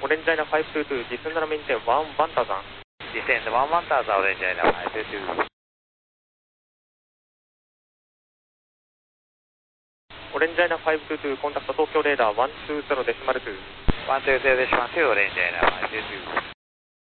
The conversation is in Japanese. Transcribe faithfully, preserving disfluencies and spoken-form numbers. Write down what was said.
オレンジアイナファイブツーツー、ディスンダラメインテンワンワンターザン。 ディセンドワンワンターザン、オレンジアイナファイブツーツー。 オレンジアイナファイブツーツー、コンタクト東京レーダーワンツーゼロデシマルツー。 ワンツーゼロデシマルツー、オレンジアイナファイブツーツー。